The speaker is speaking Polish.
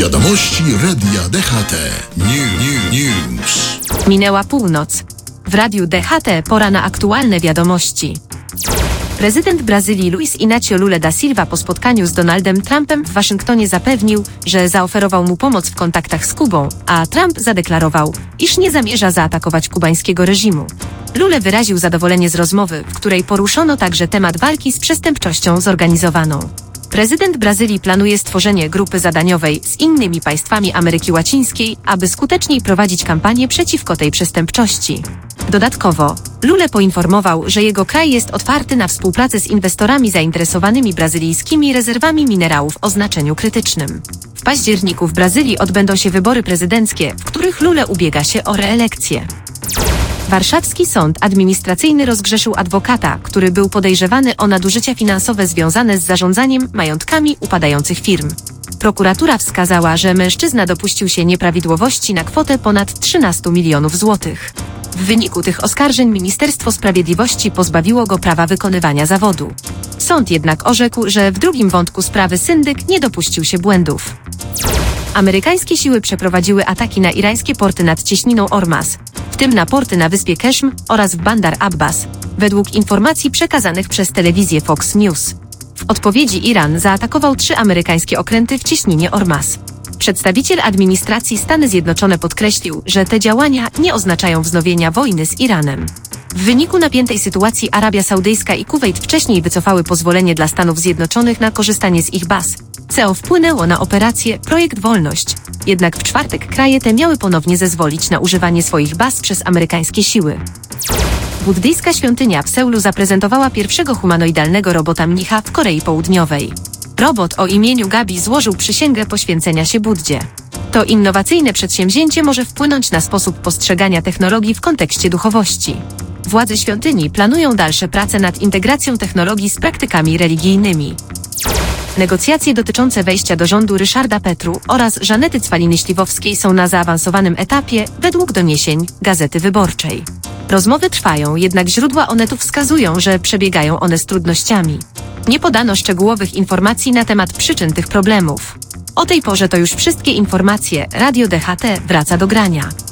Wiadomości Radia DHT. News. Minęła północ. W Radiu DHT pora na aktualne wiadomości. Prezydent Brazylii Luiz Inácio Lula da Silva po spotkaniu z Donaldem Trumpem w Waszyngtonie zapewnił, że zaoferował mu pomoc w kontaktach z Kubą, a Trump zadeklarował, iż nie zamierza zaatakować kubańskiego reżimu. Lula wyraził zadowolenie z rozmowy, w której poruszono także temat walki z przestępczością zorganizowaną. Prezydent Brazylii planuje stworzenie grupy zadaniowej z innymi państwami Ameryki Łacińskiej, aby skuteczniej prowadzić kampanię przeciwko tej przestępczości. Dodatkowo, Lula poinformował, że jego kraj jest otwarty na współpracę z inwestorami zainteresowanymi brazylijskimi rezerwami minerałów o znaczeniu krytycznym. W październiku w Brazylii odbędą się wybory prezydenckie, w których Lula ubiega się o reelekcję. Warszawski Sąd Administracyjny rozgrzeszył adwokata, który był podejrzewany o nadużycia finansowe związane z zarządzaniem majątkami upadających firm. Prokuratura wskazała, że mężczyzna dopuścił się nieprawidłowości na kwotę ponad 13 milionów złotych. W wyniku tych oskarżeń Ministerstwo Sprawiedliwości pozbawiło go prawa wykonywania zawodu. Sąd jednak orzekł, że w drugim wątku sprawy syndyk nie dopuścił się błędów. Amerykańskie siły przeprowadziły ataki na irańskie porty nad cieśniną Ormaz, w tym na porty na wyspie Keshm oraz w Bandar Abbas, według informacji przekazanych przez telewizję Fox News. W odpowiedzi Iran zaatakował 3 amerykańskie okręty w cieśninie Ormaz. Przedstawiciel administracji Stany Zjednoczone podkreślił, że te działania nie oznaczają wznowienia wojny z Iranem. W wyniku napiętej sytuacji Arabia Saudyjska i Kuwejt wcześniej wycofały pozwolenie dla Stanów Zjednoczonych na korzystanie z ich baz, co wpłynęło na operację Projekt Wolność. Jednak w czwartek kraje te miały ponownie zezwolić na używanie swoich baz przez amerykańskie siły. Buddyjska świątynia w Seulu zaprezentowała pierwszego humanoidalnego robota mnicha w Korei Południowej. Robot o imieniu Gabi złożył przysięgę poświęcenia się Buddzie. To innowacyjne przedsięwzięcie może wpłynąć na sposób postrzegania technologii w kontekście duchowości. Władze świątyni planują dalsze prace nad integracją technologii z praktykami religijnymi. Negocjacje dotyczące wejścia do rządu Ryszarda Petru oraz Żanety Cwaliny-Śliwowskiej są na zaawansowanym etapie, według doniesień Gazety Wyborczej. Rozmowy trwają, jednak źródła Onetu wskazują, że przebiegają one z trudnościami. Nie podano szczegółowych informacji na temat przyczyn tych problemów. O tej porze to już wszystkie informacje. Radio DHT wraca do grania.